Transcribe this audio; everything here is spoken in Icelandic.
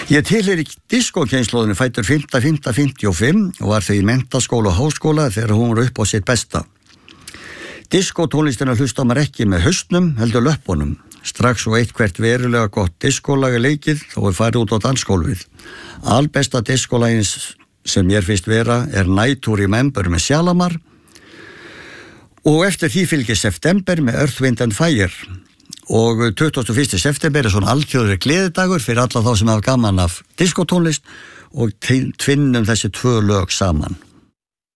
Ég tilheyri diskókynslóðinni fæddur 5.5.55 og var þau í menntaskóla og háskóla þegar hún var upp á sitt besta. Diskótónlistina hlusta maður ekki með haustnum, heldur löppunum. Strax og eitt verulega gott diskólag leikið þó farið út á dansgólfið. Albesta diskólagins sem mér finnst vera Night to Remember með Shalamar og eftir því fylgir September með Earth, Wind and Fire. Og 21. september svona alþjóðlegur gleðidagur fyrir alla þá sem hafa gaman af diskótónlist og tvinnum þessi tvö lög saman.